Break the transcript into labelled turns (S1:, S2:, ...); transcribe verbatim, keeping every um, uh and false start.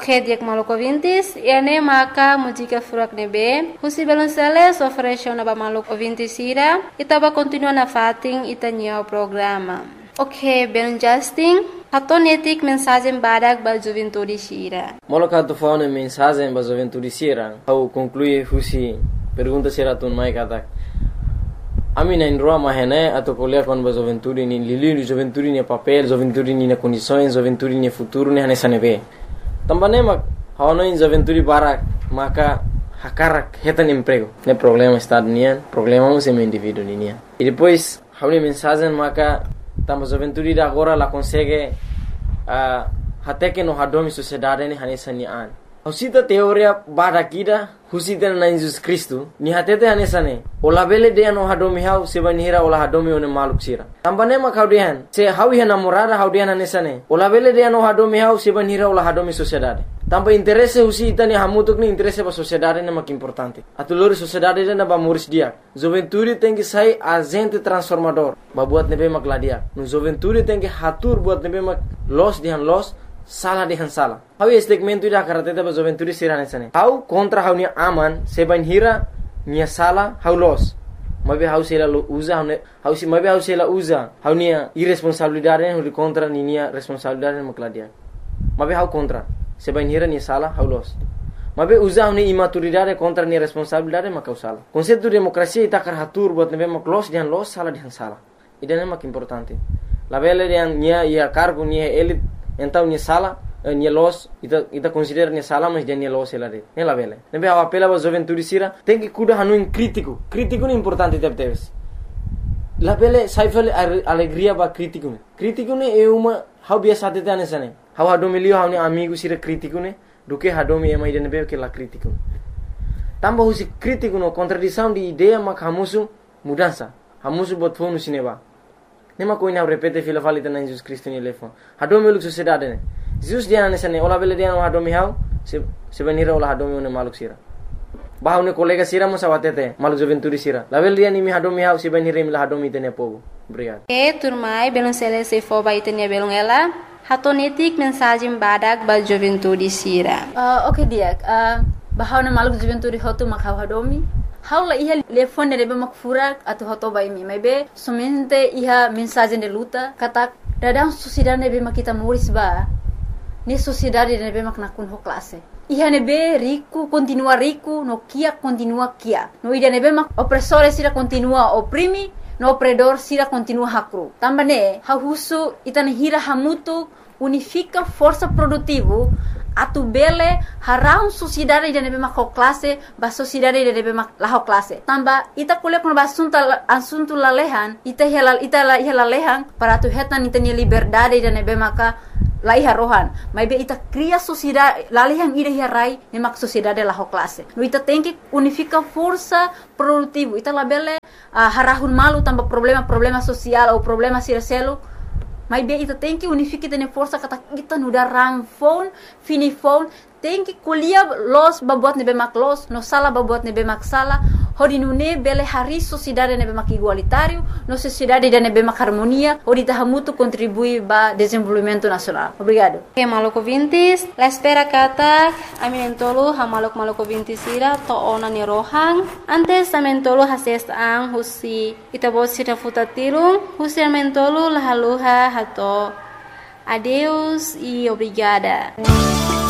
S1: Ok, dia maluco ouvintes, e ane maka música furak nebe, husi belonceles ofereceu na ba maluco ouvintes ira, e taba continua na fating itanya o programa. Ok, ben Justin, atonetik mensagem badak ba juventude sira.
S2: Moloka tu faune mensagem ba juventude sira, au conclui husi pergunta sira tun mai katak. Ami na indroa mahene atau kuliah kon ba juventude ni lili juventude ni papel, juventude ni na condições, juventude ni futuro ni hanesane be. Também mak hawano in juventude barak maka hakarak hetan emprego. Ne problema estado nian, problema um sem indivíduo nian. E depois hawni mensagem maka tamba juventude da agora la consegue uh, até que no hadomi sociedade ni hanesane an. Husita teoria barakida husita na Jesus Cristo ni hatete hanesane. Ola bele de no hadomi hau sebanira ola hadomi one maluk sira. Tambane mak haudian se hawi hana morada haudian hanesane. Ola bele de no hadomi hau sebanira ola hadomi sociedade. Tamba interesse husita ni hamutuk ni interesse ba sociedade ne mak importante. Atulori sociedade na ba muris dia. Juventude tem que sai agente transformador. Ba buat nebe mak ladia. No juventude tem que hatur buat nebe mak los dihan los salah dihan salah. Hau segmento ida karateta ba juventude sirane sane. Hau kontra hau ni aman seban hira nia salah hau los. Mabe hau sela usa hau hau si mabe hau sela usa hau nia irresponsabilidade hau contra ni nia responsabilidade makladia. Mabe hau kontra seban hira nia salah hau los. Mabe usa hau ni imaturidade contra nia responsabilidade makau salah. Konsepto demokrasia ita karatur buat nebe mak los dihan los salah dihan salah. Idane mak importante. La bele dihan nia ia cargo nia elit então nia sala nia los ita ita considera nia sala mas dia nia los ela de ela vele nebe a apela ba juventude sira tem que cuida hanu in crítico crítico é importante deve teves la vele sai vele alegria ba crítico crítico ne é uma how biasa de tane sane how hado milio how ni amigo sira crítico ne do que hado mi mai de nebe que la crítico tamba husi crítico no contradição de ideia mak hamusu mudança hamusu bot fonu sineba. Nema ko ina repete fila falita na Jesus Cristo ni lefon. Hadomi uluk sociedade ne. Jesus dia na sane ola bele dia no hadomi hau se se venira ola hadomi one maluk sira. Bahau ne kolega sira mo sawatete maluk juventude sira. La bele dia ni mi hadomi hau se venira mi la hadomi tene povo. Obrigado.
S1: E turmai belum sele se fo ba itenia belum ela. Hatonetik mensagem badak ba juventude sira.
S3: Uh, okay dia. Uh, bahau na maluk juventude hotu makau hadomi. Haula iha telefone de mak furak atau hoto bai mi maybe somente iha mensagem de luta kata dadang sociedade be mak kita muris ba ni sociedade de be mak nakun ho classe iha ne be rico continua rico no kia continua kia no ida ne be mak opressore sira continua oprimi no opredor sira continua hakru tambane ha husu itane hira hamutu unifica força produtivo atu bele harau sociedade de nebe mak classe ba sociedade de nebe mak la classe tamba ita kuliah kun ba assunto assunto lalehan ita helal ita la hela lehan para tu hetan ita ni liberdade de nebe maka la iha rohan maybe ita cria sociedade lalehan ida hirai ne mak sociedade la classe no ita tem que unifica força produtivo ita la bele uh, harahun malu tamba problema problema social ou problema siraselo. Mas bem, ita tem que unificar tene força kata kita nuda rang phone, fini phone, tem que kuliah los babuat nebe mak los, no sala babuat nebe mak sala, hodi nune bele hari sociedade nebe mak igualitário, no sociedade de nebe mak harmonia, hodi tahamutu contribui ba desenvolvimento nacional. Obrigado.
S1: Ok, maluco ouvintes, la espera kata amentolo ha maluk maluco ouvintes ira to ona ni rohang, antes amentolo hases ang husi ita bot sira futatiro, husi amentolo la haluha hato. Adeus e obrigada.